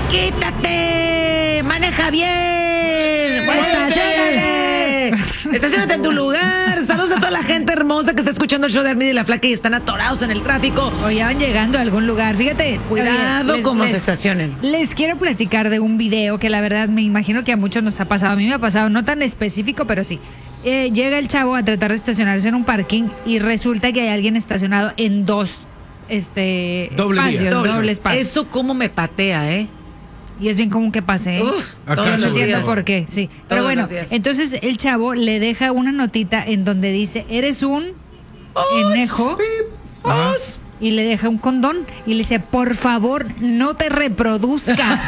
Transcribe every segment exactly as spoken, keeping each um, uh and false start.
quítate, maneja bien, estacionate, estacionate en tu lugar. Saludos a toda la gente hermosa que está escuchando el show de Armida y la Flaca y están atorados en el tráfico. O ya van llegando a algún lugar, fíjate. Cuidado oye, les, cómo les, se estacionen. Les quiero platicar de un video que la verdad me imagino que a muchos nos ha pasado. A mí me ha pasado, no tan específico, pero sí. Eh, llega el chavo a tratar de estacionarse en un parking y resulta que hay alguien estacionado en dos este, Doble vía. espacios, Doble. doble espacio. Eso cómo me patea, ¿eh? Y es bien común que pase, ¿eh? Uf, Acá todos No los entiendo días. por qué, sí. Pero Todos bueno, los días. entonces el chavo le deja una notita en donde dice, eres un enejo, Ajá. y le deja un condón y le dice, por favor, no te reproduzcas.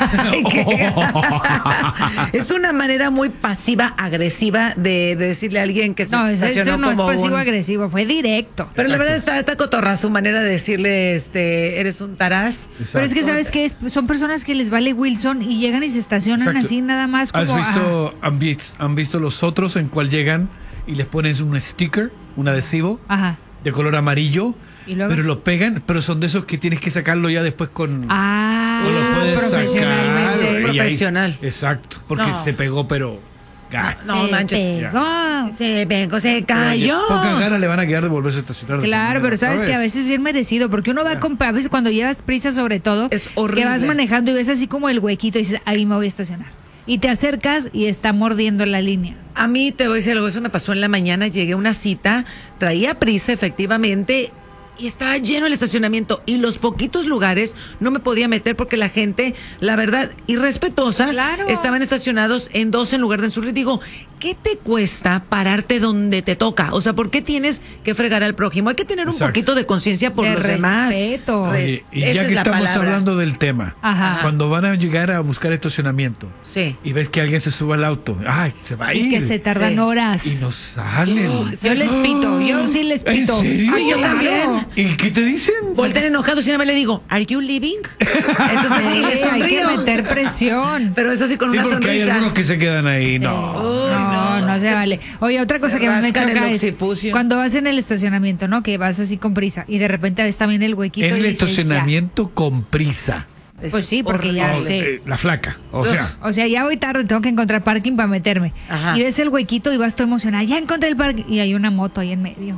Es una manera muy pasiva, agresiva de, de decirle a alguien que se No, eso, estacionó eso no es como un- pasivo-agresivo, fue directo. Pero la Exacto. verdad está, está cotorra su manera de decirle, este, eres un taraz. Pero es que, Exacto. ¿sabes qué? Es- Son personas que les vale Wilson y llegan y se estacionan Exacto. así nada más como... ¿Has visto, han, vis- han visto los otros en cual llegan y les pones un sticker, un adhesivo Ajá. Ajá. de color amarillo, ¿Y luego? pero lo pegan, pero son de esos que tienes que sacarlo ya después con... Ah, o lo puedes profesionalmente. sacar. y ahí- Profesional. exacto, porque No. se pegó, pero... gas. No, Se manches. pegó. Se pegó, se Oye, cayó. pocas ganas le van a quedar de volverse a estacionar. de esa Claro, manera pero otra sabes que vez. a veces es bien merecido, porque uno va a comprar, a veces cuando llevas prisa sobre todo, Es horrible. que vas manejando y ves así como el huequito y dices, ahí me voy a estacionar. Y te acercas y está mordiendo la línea. A mí te voy a decir algo, eso me pasó en la mañana, llegué a una cita, traía prisa efectivamente y estaba lleno el estacionamiento y los poquitos lugares no me podía meter porque la gente, la verdad, irrespetuosa, Claro. estaban estacionados en dos en lugar de en su. Digo, ¿qué te cuesta pararte donde te toca? O sea, ¿por qué tienes que fregar al prójimo? Hay que tener un Exacto. poquito de conciencia por De los demás. respeto. Res- Oye, y esa ya es que la estamos palabra. hablando del tema, Ajá. cuando van a llegar a buscar estacionamiento Sí. y ves que alguien se sube al auto, ay, se va a ir. Y que se tardan Sí. horas. Y no salen. Yo les pito, yo sí les ¿En pito. serio? Ay, yo Claro. también. ¿Y qué te dicen? Voltean enojados y nada más le digo, ¿Are you leaving? Entonces sí, Sí, le hay que sonrío. meter presión. Pero eso sí con Sí, una porque hay sonrisa. algunos que se quedan ahí. No. Uy, No, no. no se Se- vale. Oye, otra cosa se que a mí me rascan el choca es occipucio. cuando vas en el estacionamiento, ¿no? Que vas así con prisa y de repente ves también el huequito. En y el dices, estacionamiento con prisa. Es Pues sí, porque ya horrible. sé. Eh, la flaca. O sea, ya. O sea, ya voy tarde, tengo que encontrar parking para meterme. Ajá. Y ves el huequito y vas todo emocionada. Ya encontré el parking. Y hay una moto ahí en medio.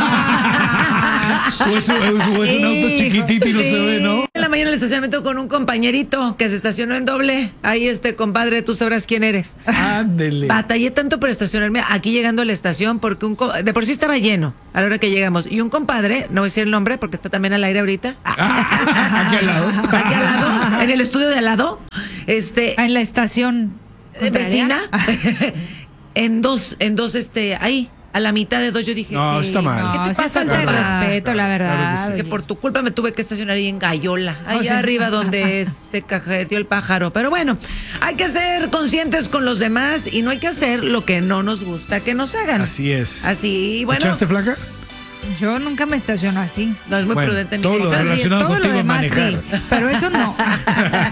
o es, o es un auto Hijo, chiquitito y no se sí. ve, ¿no? En la mañana en el estacionamiento con un compañerito que se estacionó en doble. Ahí, este compadre, tú sabrás quién eres. Ándele. Batallé tanto por estacionarme aquí llegando a la estación porque un co- de por sí estaba lleno a la hora que llegamos. Y un compadre, no voy a decir el nombre porque está también al aire ahorita. Ah, aquí al lado. Aquí al lado, en el estudio de al lado. Este, Ah, en la estación. eh, vecina. contraria. en dos, en dos, este, ahí, a la mitad de dos, yo dije, No, sí, está mal. No, ¿qué te sí es pasa, falta de compa? respeto, la verdad. Claro que Que oye. por tu culpa me tuve que estacionar ahí en Gallola, allá O sea. arriba donde se cajeteó el pájaro. Pero bueno, hay que ser conscientes con los demás y no hay que hacer lo que no nos gusta que nos hagan. Así es. Así, bueno, ¿Escuchaste, flaca? Yo nunca me estaciono así. no es muy Bueno, prudente. mi todo hija. lo Eso sí, relacionado todo lo contigo es demás manejar. sí, pero eso no.